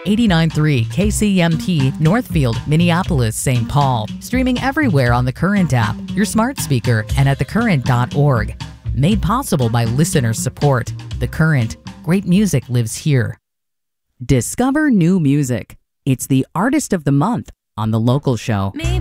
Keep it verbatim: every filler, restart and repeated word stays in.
eighty-nine point three K C M T, Northfield, Minneapolis, Saint Paul. Streaming everywhere on the Current app, your smart speaker, and at the current dot org. Made possible by listener support. The Current. Great music lives here. Discover new music. It's the Artist of the Month on The Local Show. Me